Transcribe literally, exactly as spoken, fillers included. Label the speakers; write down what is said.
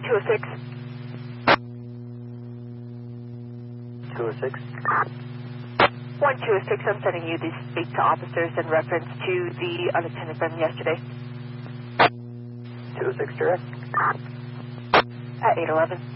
Speaker 1: two oh six.
Speaker 2: two oh six.
Speaker 1: one two oh six, I'm sending you these speak to officers in reference to the unattended from yesterday.
Speaker 2: two oh six direct.
Speaker 1: At eight eleven.